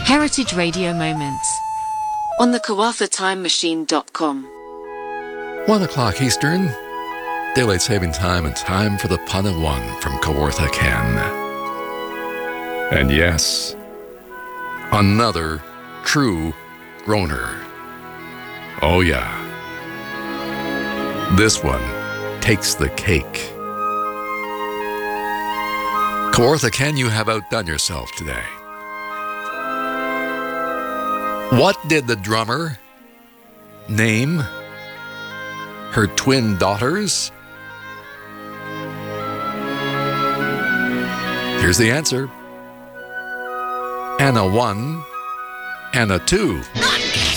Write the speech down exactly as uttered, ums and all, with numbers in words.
Heritage Radio Moments on the Kawartha Time Machine dot com. One o'clock Eastern, Daylight Saving Time, and time for the Pun of One from Kawartha Ken. And yes, another true groaner. Oh yeah. This one takes the cake. Kawartha Ken, you have outdone yourself today. What did the drummer name her twin daughters? Here's the answer. Anna one, Anna two.